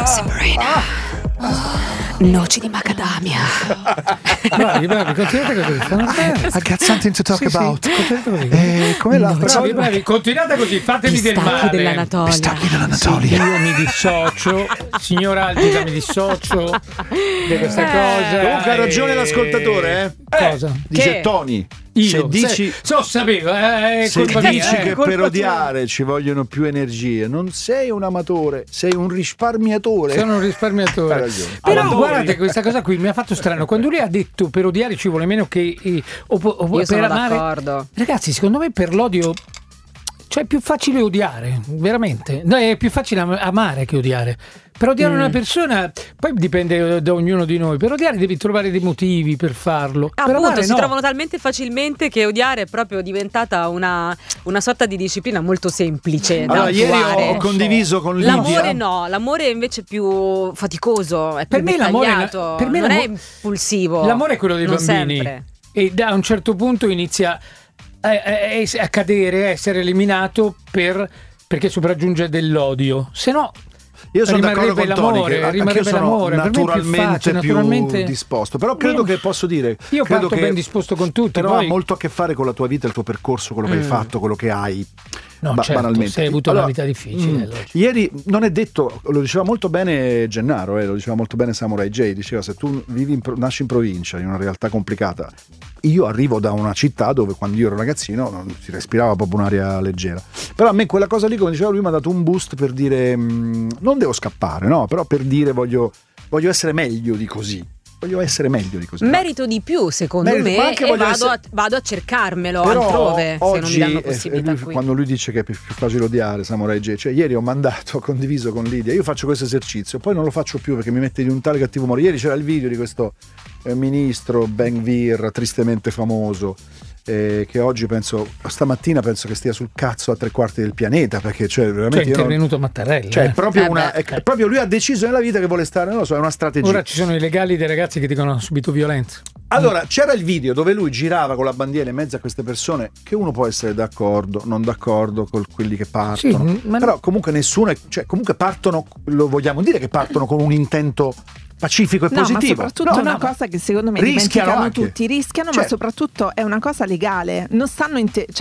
Noci di macadamia. Bravi, continuate così. I got something to talk about. Com'è l'altra? Bravi, continuate così, fatemi del male. Pistacchi dell'Anatolia. Io mi dissocio, signor Algida, mi dissocio di questa cosa. Comunque ha ragione l'ascoltatore, Cosa? Dice Tony. Io Se sapevo, se colpa dici mia, che per odiare ci vogliono più energie, non sei un amatore, sei un risparmiatore. Sono un risparmiatore. Hai ragione. Però guardate, questa cosa qui mi ha fatto strano. Quando lui ha detto per odiare ci vuole meno che o Io per sono amare. d'accordo. Ragazzi, secondo me per l'odio, cioè è più facile odiare, veramente. No, è più facile amare che odiare. Per odiare una persona, poi dipende da ognuno di noi. Per odiare devi trovare dei motivi per farlo. Per Appunto, amare, si no. trovano talmente facilmente che odiare è proprio diventata una sorta di disciplina molto semplice da Allora, ieri attuare. ho condiviso con Lidia. L'amore no, l'amore è invece più faticoso, è più Per me l'amore- dettagliato, per me non è l'amore- impulsivo. L'amore è quello dei non bambini. sempre. E da un certo punto inizia a cadere, a essere eliminato perché sopraggiunge dell'odio. Se no, Io sono d'accordo rimarrebbe con Tony, l'amore, che anche io rimarrebbe sono l'amore. Per me è più naturalmente facile, più disposto. Però credo che posso dire. Io credo parto che ben disposto con tutti. Però Poi ha molto a che fare con la tua vita, il tuo percorso, quello che hai fatto, quello che hai. no, certo, banalmente. se hai avuto una vita difficile. Ieri non è detto, lo diceva molto bene Gennaro, lo diceva molto bene Samurai J, diceva se tu nasci in provincia, in una realtà complicata. Io arrivo da una città dove quando io ero ragazzino non si respirava proprio un'aria leggera. Però a me quella cosa lì, come diceva lui, mi ha dato un boost per dire non devo scappare, no? Però per dire voglio essere meglio di così. Voglio essere meglio di così. Merito di più, secondo Ma me, anche e voglio vado a cercarmelo Però altrove, oggi, se non mi danno possibilità qui. quando lui dice che è più facile odiare Samurai J, cioè ieri ho condiviso con Lidia, io faccio questo esercizio, poi non lo faccio più perché mi mette di un tale cattivo umore. Ieri c'era il video di questo ministro Ben-Gvir, tristemente famoso, che oggi stamattina penso che stia sul cazzo a 3/4 del pianeta, perché veramente è intervenuto Mattarella. è proprio lui ha deciso nella vita che vuole stare, non lo so, è una strategia. Ora ci sono i legali dei ragazzi che dicono hanno subito violenza. Allora, c'era il video dove lui girava con la bandiera in mezzo a queste persone, che uno può essere d'accordo, non d'accordo con quelli che partono, Sì, ma però comunque nessuno comunque partono, lo vogliamo dire che partono con un intento pacifico e positivo. Ma soprattutto una cosa che secondo me rischiano dimenticano anche. tutti, rischiano, Certo. ma soprattutto è una cosa legale, non stanno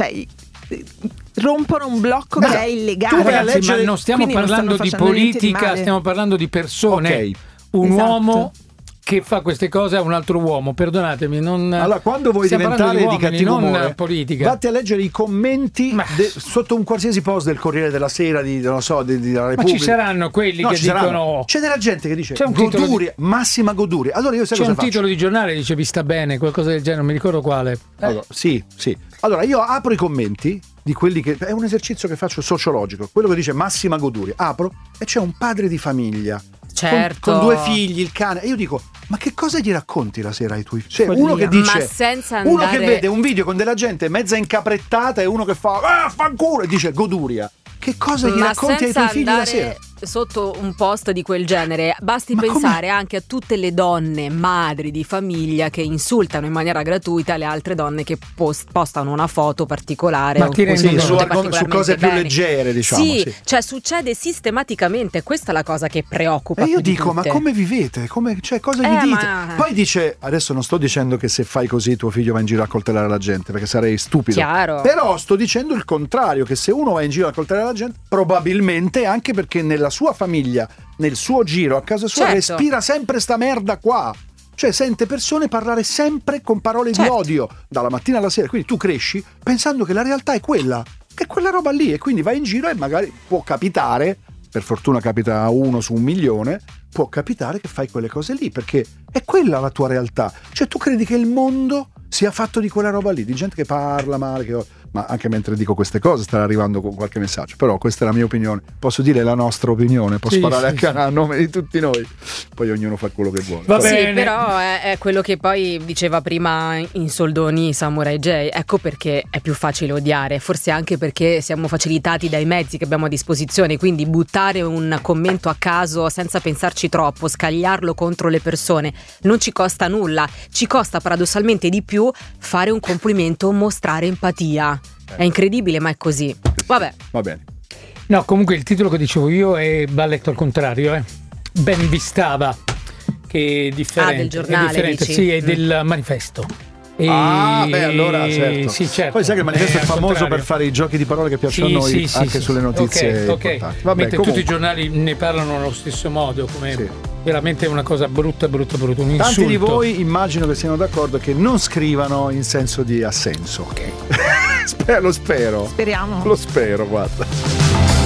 rompono un blocco che è illegale. tu vai a Ragazzi, leggere- ma non stiamo quindi non parlando stanno di facendo niente di politica, male. stiamo parlando di persone. Ok. Un Esatto. uomo che fa queste cose a un altro uomo, perdonatemi, non. Allora, quando vuoi stiamo diventare parlando di uomini, cattivo non umore, politica. vatti a leggere i commenti sotto un qualsiasi post del Corriere della Sera, della Ma Repubblica. ci saranno quelli No, che ci saranno. dicono. C'è della gente che dice C'è un titolo goduria, massima goduria. Allora io sai C'è cosa un faccio? titolo di giornale che dice vi sta bene, qualcosa del genere, non mi ricordo quale. Allora, sì. Allora io apro i commenti di quelli che è un esercizio che faccio sociologico, quello che dice massima goduria, apro e c'è un padre di famiglia Certo. con 2 figli, il cane, e io dico ma che cosa gli racconti la sera ai tuoi figli? Cioè, Follia. uno che dice, Ma senza uno che andare- vede un video con della gente mezza incaprettata e uno che fa fanculo e dice goduria. Che cosa gli Ma racconti ai senza tuoi figli la andare sera? sotto un post di quel genere, basti Ma pensare anche a tutte le donne madri di famiglia che insultano in maniera gratuita le altre donne che postano una foto particolare Ma o ti con rendi tutte conto? Su particolarmente cose più bene. leggere, diciamo. Sì, cioè succede sistematicamente, questa è la cosa che preoccupa E io più di dico, ma tutte. come vivete? Cosa gli dite? ma- Poi dice, adesso non sto dicendo che se fai così tuo figlio va in giro a coltellare la gente, perché sarei stupido. Chiaro. Però sto dicendo il contrario, che se uno va in giro a coltellare la gente, probabilmente anche perché nella sua famiglia, nel suo giro, a casa sua, Certo. respira sempre sta merda qua. Cioè sente persone parlare sempre con parole di Certo. odio, dalla mattina alla sera. Quindi tu cresci pensando che la realtà è quella, che è quella roba lì, e quindi vai in giro e magari può capitare, per fortuna capita a 1 su 1.000.000, può capitare che fai quelle cose lì, perché è quella la tua realtà. Cioè tu credi che il mondo sia fatto di quella roba lì, di gente che parla male, ma anche mentre dico queste cose starà arrivando con qualche messaggio. Però questa è la mia opinione, posso dire la nostra opinione, posso parlare anche a nome di tutti noi, poi ognuno fa quello che vuole. Va Sì, bene. però è quello che poi diceva prima in soldoni Samurai J. Ecco perché è più facile odiare, forse anche perché siamo facilitati dai mezzi che abbiamo a disposizione, quindi buttare un commento a caso senza pensarci troppo, scagliarlo contro le persone non ci costa nulla, ci costa paradossalmente di più fare un complimento, mostrare empatia. È incredibile, ma è così. Vabbè. Va bene. No, comunque il titolo che dicevo io va letto al contrario, ben vi stava, che è differente. del giornale, è differente, dici? sì, è del manifesto. Allora certo. Sì, certo. Poi sai che il manifesto è al famoso contrario. per fare i giochi di parole che piacciono a noi anche sulle notizie ok. importanti. Vabbè, Mentre comunque, tutti i giornali ne parlano allo stesso modo, come Sì. veramente una cosa brutta, un insulto. tanti di voi immagino che siano d'accordo che non scrivano in senso di assenso. Ok. Lo spero. Speriamo. Lo spero, guarda.